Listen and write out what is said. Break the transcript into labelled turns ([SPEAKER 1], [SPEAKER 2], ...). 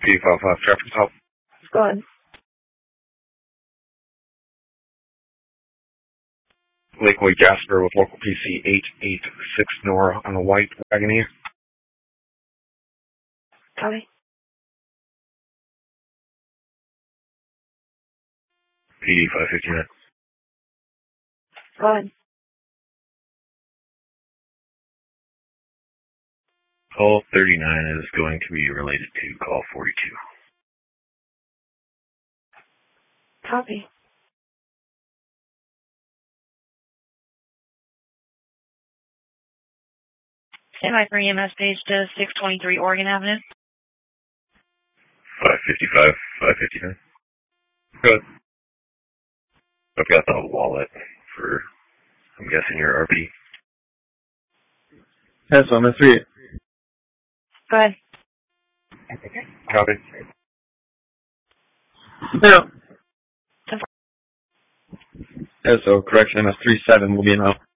[SPEAKER 1] P55 traffic stop.
[SPEAKER 2] Go ahead.
[SPEAKER 1] Lakeway Jasper with local PC 886 Nora on a white Wagoneer.
[SPEAKER 2] Copy.
[SPEAKER 1] PD 559.
[SPEAKER 2] Go ahead.
[SPEAKER 1] Call 39 is going to be related to call 42.
[SPEAKER 2] Copy. Stand by for EMS page to 623 Oregon Avenue.
[SPEAKER 1] 555, 559. Good. I've got the wallet for, I'm guessing your RP.
[SPEAKER 3] Yes, I'm a 3.
[SPEAKER 2] Go ahead.
[SPEAKER 1] Copy.
[SPEAKER 3] Yeah. So correction, MS37 will be an out.